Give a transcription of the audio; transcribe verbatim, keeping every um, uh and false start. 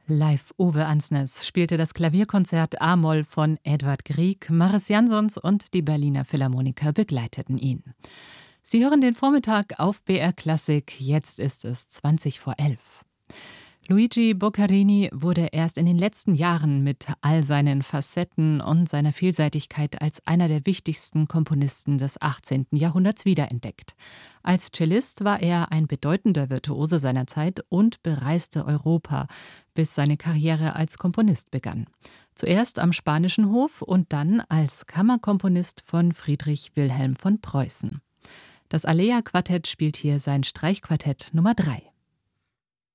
Live Uwe Ansnes spielte das Klavierkonzert A-Moll von Edvard Grieg, Mariss Jansons und die Berliner Philharmoniker begleiteten ihn. Sie hören den Vormittag auf B R Klassik, jetzt ist es zwanzig vor elf. Luigi Boccherini wurde erst in den letzten Jahren mit all seinen Facetten und seiner Vielseitigkeit als einer der wichtigsten Komponisten des achtzehnten Jahrhunderts wiederentdeckt. Als Cellist war er ein bedeutender Virtuose seiner Zeit und bereiste Europa, bis seine Karriere als Komponist begann. Zuerst am Spanischen Hof und dann als Kammerkomponist von Friedrich Wilhelm von Preußen. Das Alea-Quartett spielt hier sein Streichquartett Nummer drei.